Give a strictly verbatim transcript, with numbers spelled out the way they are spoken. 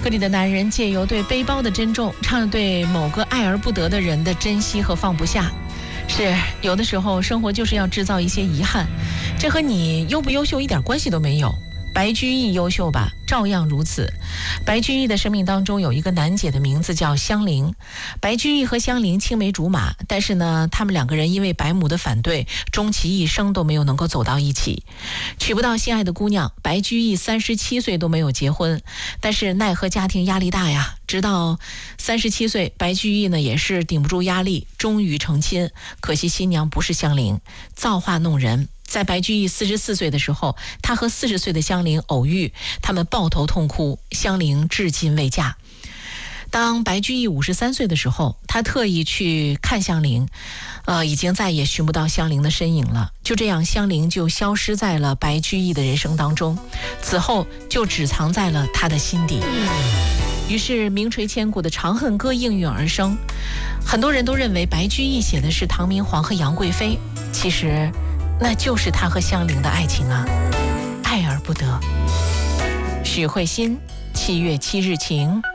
歌里的男人借由对背包的珍重，唱着对某个爱而不得的人的珍惜和放不下。是，有的时候生活就是要制造一些遗憾，这和你优不优秀一点关系都没有。白居易优秀吧，照样如此。白居易的生命当中有一个难解的名字叫香菱。白居易和香菱青梅竹马，但是呢，他们两个人因为白母的反对，终其一生都没有能够走到一起。娶不到心爱的姑娘，白居易三十七岁都没有结婚，但是奈何家庭压力大呀。直到三十七岁，白居易呢也是顶不住压力，终于成亲。可惜新娘不是香菱，造化弄人。在白居易四十四岁的时候，他和四十岁的香菱偶遇，他们抱头痛哭，香菱至今未嫁。当白居易五十三岁的时候，他特意去看香菱，呃，已经再也寻不到香菱的身影了。就这样，香菱就消失在了白居易的人生当中，此后就只藏在了他的心底。于是名垂千古的《长恨歌》应运而生。很多人都认为白居易写的是唐明皇和杨贵妃，其实那就是他和香菱的爱情啊，爱而不得。许慧欣，七月七日晴。